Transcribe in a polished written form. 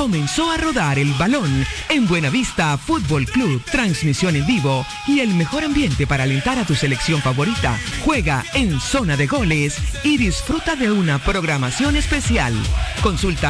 comenzó a rodar el balón en Buenavista Fútbol Club. Transmisión en vivo y el mejor ambiente para alentar a tu selección favorita. Juega en zona de goles y disfruta de una programación especial. Consulta